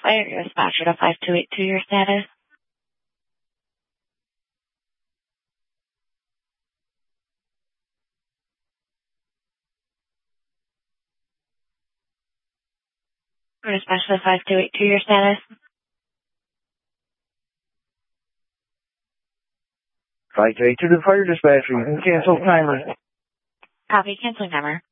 fire dispatcher to 5282, your status. Fire dispatcher to 5282, your status. 5282 to the fire dispatcher. You can cancel timer. Copy, canceling timer.